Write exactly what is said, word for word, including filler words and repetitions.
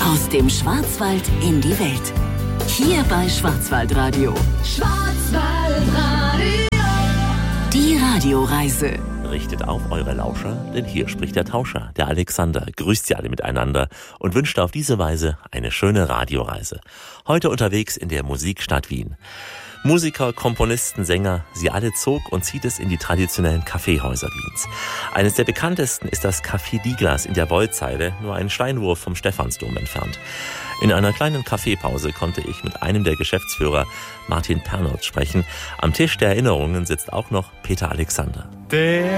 Aus dem Schwarzwald in die Welt. Hier bei Schwarzwaldradio. Schwarzwaldradio. Die Radioreise. Richtet auf eure Lauscher, denn hier spricht der Tauscher, der Alexander, grüßt sie alle miteinander und wünscht auf diese Weise eine schöne Radioreise. Heute unterwegs in der Musikstadt Wien. Musiker, Komponisten, Sänger, sie alle zog und zieht es in die traditionellen Kaffeehäuser Wiens. Eines der bekanntesten ist das Café Diglas in der Wollzeile, nur einen Steinwurf vom Stephansdom entfernt. In einer kleinen Kaffeepause konnte ich mit einem der Geschäftsführer, Martin Pernolz, sprechen. Am Tisch der Erinnerungen sitzt auch noch Peter Alexander. Der